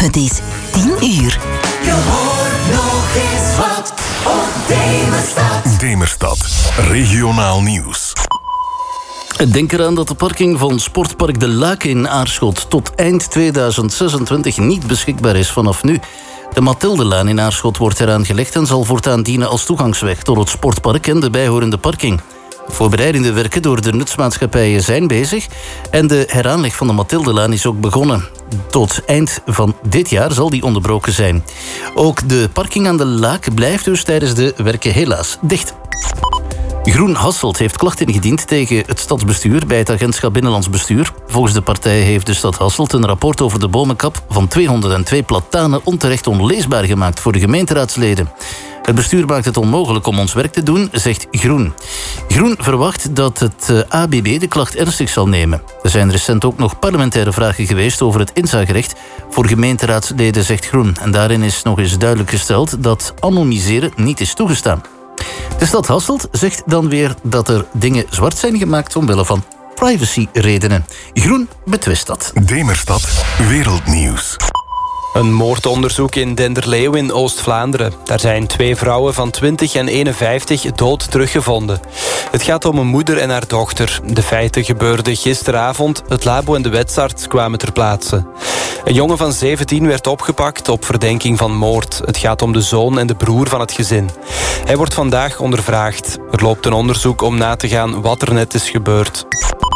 Het is 10 uur. Je hoort nog eens wat op Demerstad. Demerstad, regionaal nieuws. Denk eraan dat de parking van Sportpark De Laken in Aarschot tot eind 2026 niet beschikbaar is vanaf nu. De Mathildelaan in Aarschot wordt eraan gelegd en zal voortaan dienen als toegangsweg tot het sportpark en de bijhorende parking. Voorbereidende werken door de nutsmaatschappijen zijn bezig en de heraanleg van de Mathildelaan is ook begonnen. Tot eind van dit jaar zal die onderbroken zijn. Ook de parking aan de Laak blijft dus tijdens de werken helaas dicht. Groen Hasselt heeft klachten ingediend tegen het stadsbestuur bij het agentschap Binnenlands Bestuur. Volgens de partij heeft de stad Hasselt een rapport over de bomenkap van 202 platanen onterecht onleesbaar gemaakt voor de gemeenteraadsleden. Het bestuur maakt het onmogelijk om ons werk te doen, zegt Groen. Groen verwacht dat het ABB de klacht ernstig zal nemen. Er zijn recent ook nog parlementaire vragen geweest over het inzagerecht voor gemeenteraadsleden, zegt Groen. En daarin is nog eens duidelijk gesteld dat anonimiseren niet is toegestaan. De stad Hasselt zegt dan weer dat er dingen zwart zijn gemaakt omwille van privacyredenen. Groen betwist dat. Demerstad, wereldnieuws. Een moordonderzoek in Denderleeuw in Oost-Vlaanderen. Daar zijn 2 vrouwen van 20 en 51 dood teruggevonden. Het gaat om een moeder en haar dochter. De feiten gebeurden gisteravond. Het labo en de wetsarts kwamen ter plaatse. Een jongen van 17 werd opgepakt op verdenking van moord. Het gaat om de zoon en de broer van het gezin. Hij wordt vandaag ondervraagd. Er loopt een onderzoek om na te gaan wat er net is gebeurd.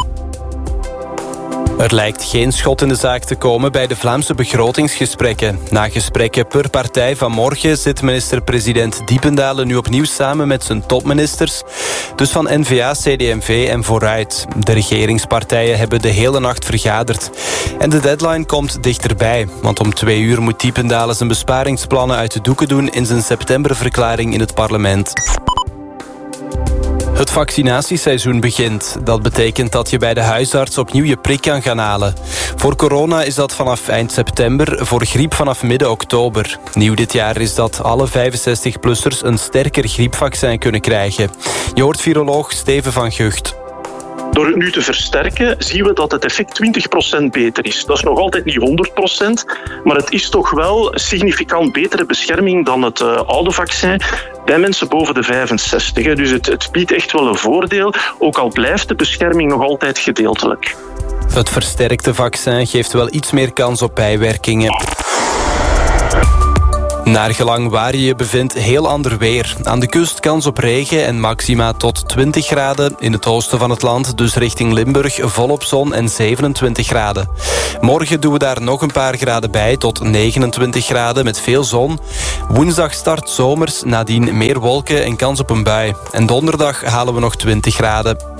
Er lijkt geen schot in de zaak te komen bij de Vlaamse begrotingsgesprekken. Na gesprekken per partij vanmorgen zit minister-president Diependalen nu opnieuw samen met zijn topministers. Dus van N-VA, CD&V en Vooruit. De regeringspartijen hebben de hele nacht vergaderd. En de deadline komt dichterbij. Want om 2 uur moet Diependalen zijn besparingsplannen uit de doeken doen in zijn septemberverklaring in het parlement. Het vaccinatieseizoen begint. Dat betekent dat je bij de huisarts opnieuw je prik kan gaan halen. Voor corona is dat vanaf eind september, voor griep vanaf midden oktober. Nieuw dit jaar is dat alle 65-plussers een sterker griepvaccin kunnen krijgen. Je hoort viroloog Steven van Gucht. Door het nu te versterken zien we dat het effect 20% beter is. Dat is nog altijd niet 100%, maar het is toch wel significant betere bescherming dan het oude vaccin bij mensen boven de 65. Dus het biedt echt wel een voordeel, ook al blijft de bescherming nog altijd gedeeltelijk. Het versterkte vaccin geeft wel iets meer kans op bijwerkingen. Naargelang waar je je bevindt, heel ander weer. Aan de kust kans op regen en maxima tot 20 graden. In het oosten van het land, dus richting Limburg, volop zon en 27 graden. Morgen doen we daar nog een paar graden bij, tot 29 graden met veel zon. Woensdag start zomers, nadien meer wolken en kans op een bui. En donderdag halen we nog 20 graden.